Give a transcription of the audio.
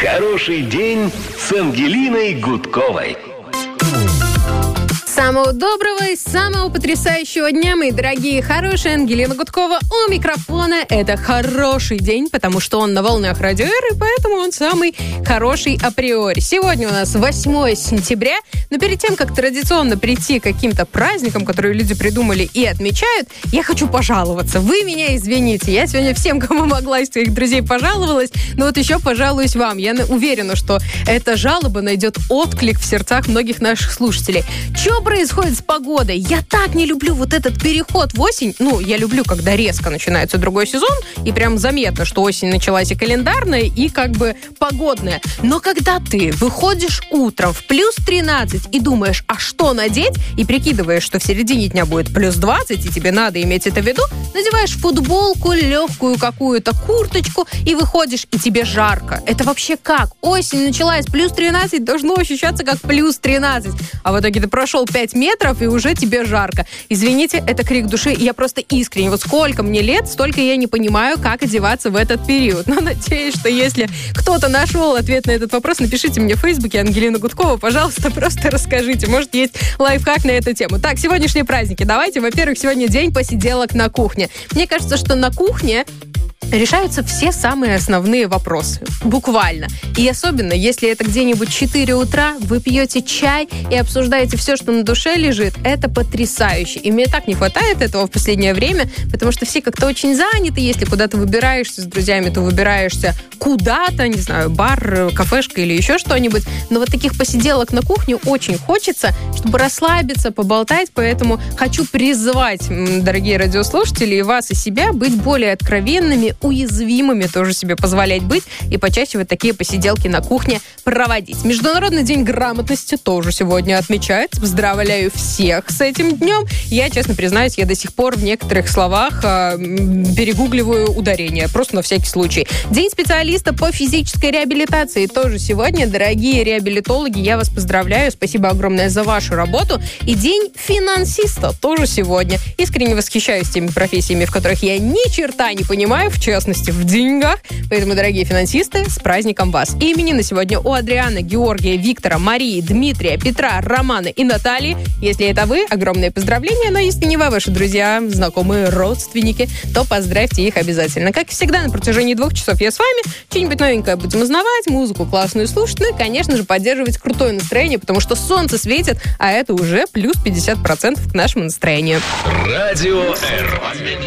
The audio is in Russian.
Хороший день с Ангелиной Гудковой. Самого доброго и самого потрясающего дня, мои дорогие, хорошие. Ангелина Гудкова у микрофона. Это хороший день, потому что он на волнах Радио Р, и поэтому он самый хороший априори. Сегодня у нас 8 сентября, но перед тем, как традиционно прийти к каким-то праздникам, которые люди придумали и отмечают, я хочу пожаловаться. Вы меня извините, я сегодня всем, кому могла из своих друзей, пожаловалась, но вот еще пожалуюсь вам. Я уверена, что эта жалоба найдет отклик в сердцах многих наших слушателей. Что происходит с погодой? Я так не люблю вот этот переход в осень. Ну, я люблю, когда резко начинается другой сезон, и прям заметно, что осень началась и календарная, и как бы погодная. Но когда ты выходишь утром в плюс 13 и думаешь, а что надеть, и прикидываешь, что в середине дня будет плюс 20, и тебе надо иметь это в виду, надеваешь футболку, легкую какую-то курточку, и выходишь, и тебе жарко. Это вообще как? Осень началась, плюс 13 должно ощущаться как плюс 13. А в итоге ты прошел 5 метров, и уже тебе жарко. Извините, это крик души. Я просто искренне. Вот сколько мне лет, столько я не понимаю, как одеваться в этот период. Но надеюсь, что если кто-то нашел ответ на этот вопрос, напишите мне в Фейсбуке Ангелина Гудкова, пожалуйста, просто расскажите. Может, есть лайфхак на эту тему. Так, сегодняшние праздники. Давайте, во-первых, сегодня день посиделок на кухне. Мне кажется, что на кухне решаются все самые основные вопросы. Буквально. И особенно, если это где-нибудь 4 утра, вы пьете чай и обсуждаете все, что на душе лежит, это потрясающе. И мне так не хватает этого в последнее время, потому что все как-то очень заняты. Если куда-то выбираешься с друзьями, то выбираешься куда-то, не знаю, бар, кафешка или еще что-нибудь. Но вот таких посиделок на кухне очень хочется, чтобы расслабиться, поболтать. Поэтому хочу призывать, дорогие радиослушатели, и вас, и себя быть более откровенными, уязвимыми тоже себе позволять быть и почаще вот такие посиделки на кухне проводить. Международный день грамотности тоже сегодня отмечается. Поздравляю всех с этим днем. Я, честно признаюсь, я до сих пор в некоторых словах перегугливаю ударения, просто на всякий случай. День специалиста по физической реабилитации тоже сегодня. Дорогие реабилитологи, я вас поздравляю. Спасибо огромное за вашу работу. И день финансиста тоже сегодня. Искренне восхищаюсь теми профессиями, в которых я ни черта не понимаю, в частности, в деньгах. Поэтому, дорогие финансисты, с праздником вас. И именины сегодня у Адриана, Георгия, Виктора, Марии, Дмитрия, Петра, Романа и Натальи. Если это вы, огромные поздравления. Но если не вы, ваши друзья, знакомые, родственники, то поздравьте их обязательно. Как всегда, на протяжении 2 часов я с вами. Что-нибудь новенькое будем узнавать, музыку классную слушать, ну и, конечно же, поддерживать крутое настроение, потому что солнце светит, а это уже плюс 50% к нашему настроению. Радио Р.